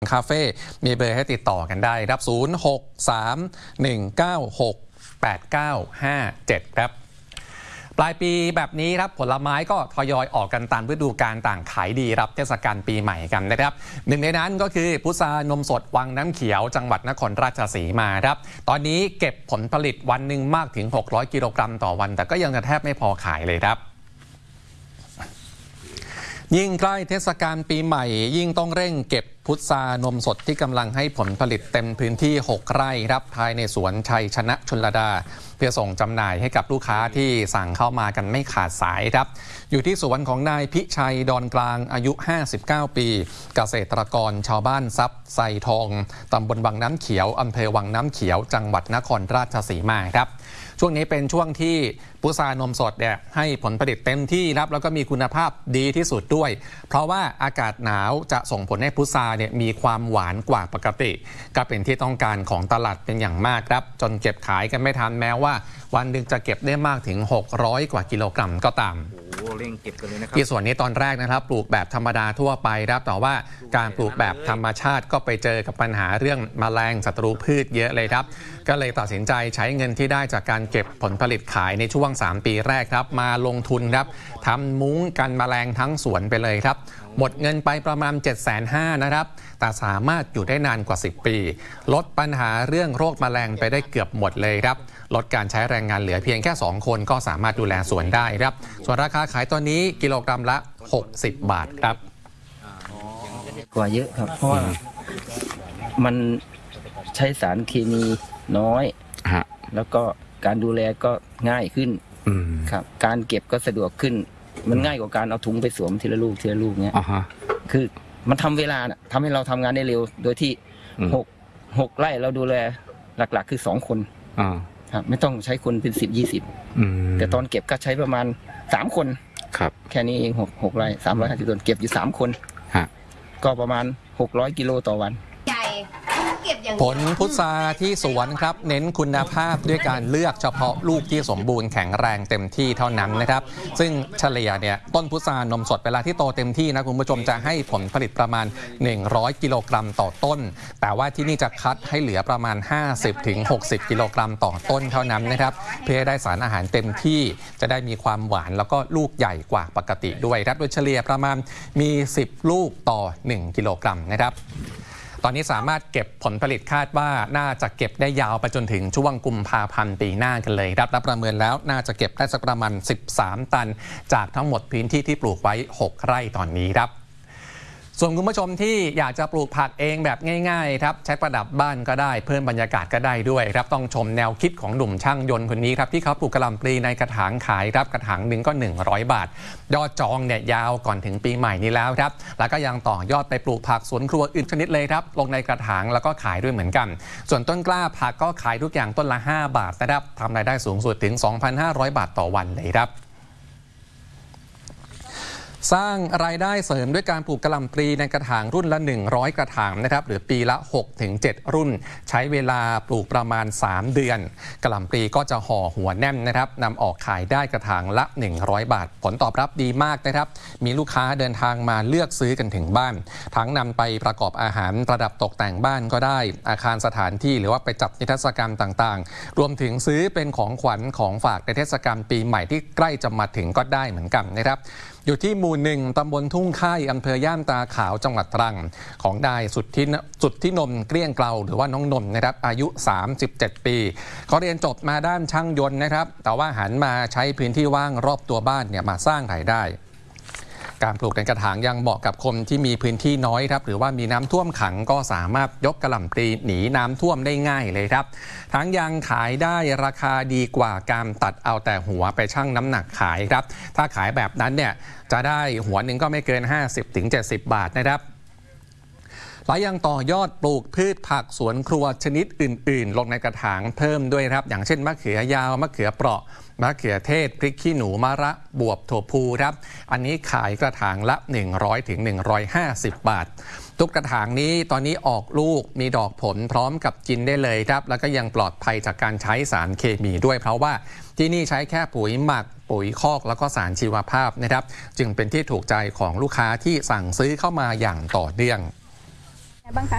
คาเฟ่มีเบอร์ให้ติดต่อกันได้ครับ0631968957ครับปลายปีแบบนี้ครับผลไม้ก็ทยอยออกกันตามฤดูกาลต่างขายดีรับเทศกาลปีใหม่กันนะครับหนึ่งในนั้นก็คือพุทรานมสดวังน้ำเขียวจังหวัดนครราชสีมาครับตอนนี้เก็บผลผลิตวันหนึ่งมากถึง600กิโลกรัมต่อวันแต่ก็ยังจะแทบไม่พอขายเลยครับยิ่งใกล้เทศกาลปีใหม่ยิ่งต้องเร่งเก็บพุทรานมสดที่กำลังให้ผลผลิตเต็มพื้นที่6ไร่ครับภายในสวนชัยชนะชลดาเพื่อส่งจำหน่ายให้กับลูกค้าที่สั่งเข้ามากันไม่ขาดสายครับอยู่ที่สวนของนายพิชัยดอนกลางอายุ59ปีเกษตรกรชาวบ้านทรัพย์ไซทองตำบลวังน้ำเขียวอำเภอวังน้ำเขียวจังหวัดนครราชสีมาครับช่วงนี้เป็นช่วงที่พุทรานมสดเนี่ยให้ผลผลิตเต็มที่ครับแล้วก็มีคุณภาพดีที่สุดด้วยเพราะว่าอากาศหนาวจะส่งผลให้พุทราเนี่ยมีความหวานกว่าปกติก็เป็นที่ต้องการของตลาดเป็นอย่างมากครับจนเก็บขายกันไม่ทันแม้ว่าวันหนึ่งจะเก็บได้มากถึง600กว่ากิโลกรัมก็ตามเร่งเก็บกันเลยนะครับที่ส่วนนี้ตอนแรกนะครับปลูกแบบธรรมดาทั่วไปครับแต่ว่าการปลูกแบบธรรมชาติก็ไปเจอกับปัญหาเรื่องแมลงศัตรูพืชเยอะเลยครับก็เลยตัดสินใจใช้เงินที่ได้จากการเก็บผลผลิตขายในช่วง3ปีแรกครับมาลงทุนครับทำมุ้งกันแมลงทั้งสวนไปเลยครับหมดเงินไปประมาณ 750,000 นะครับแต่สามารถอยู่ได้นานกว่า10ปีลดปัญหาเรื่องโรคแมลงไปได้เกือบหมดเลยครับลดการใช้แรงงานเหลือเพียงแค่2คนก็สามารถดูแลสวนได้ครับส่วนราคาขายตอนนี้กิโลกรัมละ60 บาทครับกว่าเยอะครับเพราะว่ามันใช้สารเคมีน้อยแล้วก็การดูแลก็ง่ายขึ้นครับการเก็บก็สะดวกขึ้นมันง่ายกว่าการเอาถุงไปสวมทีละลูกทีละลูกเนี้ยคือมันทำเวลาน่ะทำให้เราทำงานได้เร็วโดยที่6ไร่เราดูแลหลักๆคือ2คนครับไม่ต้องใช้คนเป็น10-20แต่ตอนเก็บก็ใช้ประมาณ3คนครับแค่นี้เอง6ไร่350ต้นเก็บอยู่3คนก็ประมาณ600กิโลต่อวันผลพุทราที่สวนครับเน้นคุณภาพด้วยการเลือกเฉพาะลูกที่สมบูรณ์แข็งแรงเต็มที่เท่านั้นนะครับซึ่งเฉลี่ยเนี่ยต้นพุทรานมสดเวลาที่โตเต็มที่นะคุณผู้ชมจะให้ผลผลิตประมาณ100กิโลกรัมต่อต้นแต่ว่าที่นี่จะคัดให้เหลือประมาณ50-60กิโลกรัมต่อต้นเท่านั้นนะครับเพื่อได้สารอาหารเต็มที่จะได้มีความหวานแล้วก็ลูกใหญ่กว่าปกติด้วยครับโดยเฉลี่ยประมาณมี10ลูกต่อ1กิโลกรัมนะครับตอนนี้สามารถเก็บผลผลิตคาดว่าน่าจะเก็บได้ยาวไปจนถึงช่วงกุมภาพันธ์ปีหน้ากันเลยครับและประเมินแล้วน่าจะเก็บได้สักประมาณ13ตันจากทั้งหมดพื้นที่ที่ปลูกไว้6ไร่ตอนนี้ครับส่วนคุณผู้ชมที่อยากจะปลูกผักเองแบบง่ายๆครับใช้ประดับบ้านก็ได้เพิ่มบรรยากาศก็ได้ด้วยครับต้องชมแนวคิดของหนุ่มช่างยนต์คนนี้ครับที่เขาปลูกกะหล่ำปลีในกระถางขายครับกระถางหนึ่งก็100 บาทยอดจองเนี่ยยาวก่อนถึงปีใหม่นี้แล้วครับแล้วก็ยังต่อยอดไปปลูกผักสวนครัวอื่นชนิดเลยครับลงในกระถางแล้วก็ขายด้วยเหมือนกันส่วนต้นกล้าผักก็ขายทุกอย่างต้นละ5 บาทนะครับทำรายได้สูงสุดถึง 2,500 บาทต่อวันเลยครับสร้างรายได้เสริมด้วยการปลูกกะหล่ำปลีในกระถางรุ่นละ100กระถางนะครับหรือปีละ 6-7 รุ่นใช้เวลาปลูกประมาณ3เดือนกะหล่ำปลีก็จะห่อหัวแน่นนะครับนำออกขายได้กระถางละ100 บาทผลตอบรับดีมากนะครับมีลูกค้าเดินทางมาเลือกซื้อกันถึงบ้านทั้งนำไปประกอบอาหารประดับตกแต่งบ้านก็ได้อาคารสถานที่หรือว่าไปจัดนิทรรศการต่างๆรวมถึงซื้อเป็นของขวัญของฝากในเทศกาลปีใหม่ที่ใกล้จะมาถึงก็ได้เหมือนกันนะครับอยู่ที่หมู่1ตำบลทุ่งค่ายอำเภอย่านตาขาวจังหวัดตรังของนายสุดที่นมเกลี้ยงเกลาหรือว่าน้องนนนะครับอายุ37ปีเขาเรียนจบมาด้านช่างยนต์นะครับแต่ว่าหันมาใช้พื้นที่ว่างรอบตัวบ้านเนี่ยมาสร้างรายได้การปลูกในกระถางยังเหมาะกับคนที่มีพื้นที่น้อยครับหรือว่ามีน้ำท่วมขังก็สามารถยกกะหล่ำปลีหนีน้ำท่วมได้ง่ายเลยครับทั้งยังขายได้ราคาดีกว่าการตัดเอาแต่หัวไปชั่งน้ำหนักขายครับถ้าขายแบบนั้นเนี่ยจะได้หัวหนึ่งก็ไม่เกิน 50-70 บาทนะครับและยังต่อยอดปลูกพืชผักสวนครัวชนิดอื่นๆลงในกระถางเพิ่มด้วยครับอย่างเช่นมะเขือยาวมะเขือเปราะมะเขือเทศพริกขี้หนูมะระบวบถั่วพูครับอันนี้ขายกระถางละ100-150 บาททุกกระถางนี้ตอนนี้ออกลูกมีดอกผลพร้อมกับกินได้เลยครับแล้วก็ยังปลอดภัยจากการใช้สารเคมีด้วยเพราะว่าที่นี่ใช้แค่ปุ๋ยหมักปุ๋ยคอกแล้วก็สารชีวภาพนะครับจึงเป็นที่ถูกใจของลูกค้าที่สั่งซื้อเข้ามาอย่างต่อเนื่องบ้างคะ